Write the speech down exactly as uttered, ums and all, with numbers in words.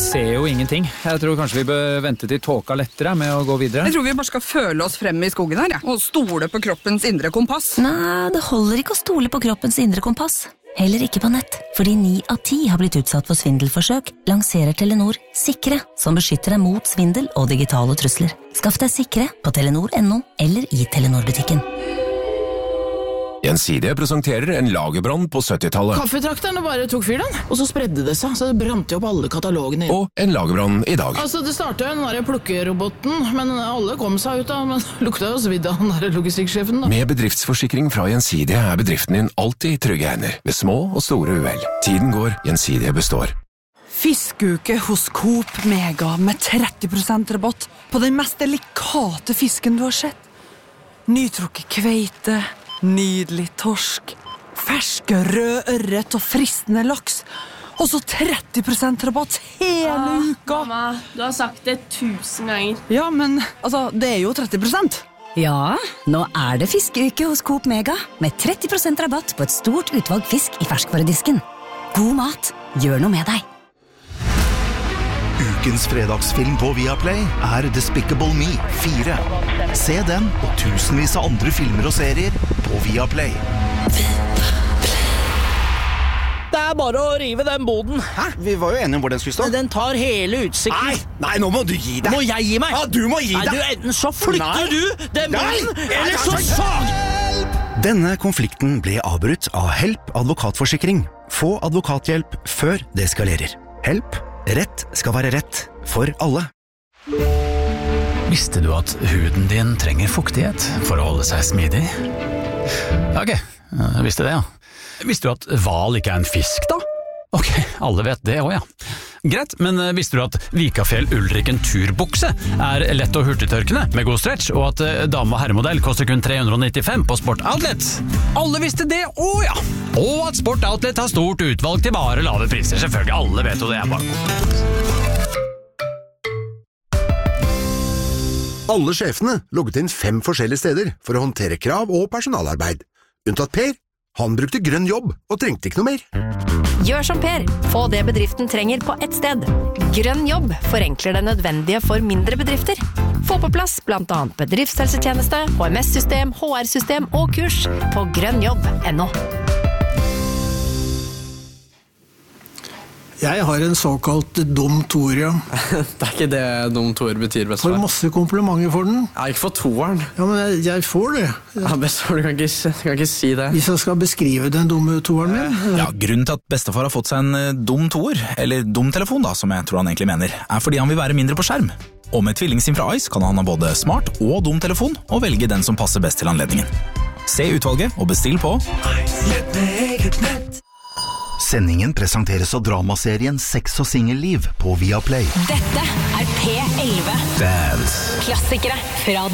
ser jo ingenting. Jeg tror kanskje vi bør vente til tåka lettere med å gå videre. Jeg tror vi bare skal føle oss frem i skogen her, ja. Og stole på kroppens indre kompass. Nei, det holder ikke å stole på kroppens indre kompass. Heller ikke på nett, fordi ni av ti har blitt utsatt for svindelforsøk, lanserer Telenor Sikre, som beskytter deg mot svindel og digitale trusler. Skaff deg Sikre på telenor punktum no eller i Telenor-butikken. Gjensidige presenterer en lagerbrann på syttitallet. Kaffetrakterne bare tok fyr den, og så spredde det seg, så det brant jo opp alle katalogene. Og en lagerbrann i dag. Altså, det startet jo den der plukkeroboten, men alle kom seg ut av, men lukta jo svidd av den der logistikksjefen da. Med bedriftsforsikring fra Gjensidige er bedriften din alltid i trygge hender, ved små og store uhell. Tiden går, Gjensidige består. Fiskeuke hos Coop Mega med tretti prosent rabatt på den mest delikate fisken du har sett. Nytrukket kveite, nydelig torsk, ferske rød ørret og fristende laks. Og så tretti prosent rabatt hele ah, uka. Mamma, du har sagt det tusen ganger. Ja, men altså, det er jo tretti prosent. Ja, nå er det fiskeuke hos Coop Mega, med tretti prosent rabatt på et stort utvalg fisk i ferskvaredisken. God mat, gjør noe med deg. Ukens fredagsfilm på Viaplay er Despicable Me fire. Se den og tusenvis av andre filmer og serier på Viaplay. Det er bare å rive den boden. Hæ? Vi var jo enige om hvor den skulle stå. Den tar hele utsikten. Nei, nei, nå må du gi deg. Må jeg gi meg? Ja, du må gi nei, deg. Du, enten så flytter nei. du den boden, nei. eller så sag. Denne konflikten ble avbrutt av Help advokatforsikring. Få advokathjelp før det eskalerer. Help. Rett skal være rett for alle. Visste du at huden din trenger fuktighet for å holde seg smidig? Ok, jeg visste det, ja. Visste du at hval ikke er en fisk, da? Ok, alle vet det også, ja. Greit, men visste du at Vikafjell Ulriken turbukse er lett og hurtigtørkende med god stretch, og at dame- og herremodell koster kun tre hundre nittifem på Sport Outlet? Alle visste det, å ja! Og at Sport Outlet har stort utvalg til bare lave priser, selvfølgelig, alle vet jo det er bare. Alle sjefene logget inn fem forskjellige steder for å håndtere krav og personalarbeid. Unntatt Per. Han brukte grønn jobb og trengte ikke noe mer. Gjør som Per. Få det bedriften trenger på ett sted. Grønn jobb forenkler det nødvendige for mindre bedrifter. Få på plass blant annet bedriftshelsetjeneste, H M S-system, H R-system og kurs på grønnjobb punktum no. Jeg har en såkalt dum toer, ja. Det er ikke det dum toer betyr, bestefar. Får masse komplimenter for den. Jeg har ikke fått toeren. Ja, men jeg, jeg får det. Ja, bestefar, du kan ikke, du kan ikke si det. Hvis jeg skal beskrive den dumme toeren min. Ja, grunnen til at bestefar har fått seg en dum toer, eller dum telefon da, som jeg tror han egentlig mener, er fordi han vil være mindre på skjerm. Og med tvillingsim fra Ice kan han ha både smart og dum telefon, og velge den som passer best til anledningen. Se utvalget og bestill på Sendingen presenteres av dramaserien Sex og singelliv på Viaplay. Dette er P elleve. Dance. Klassikere fra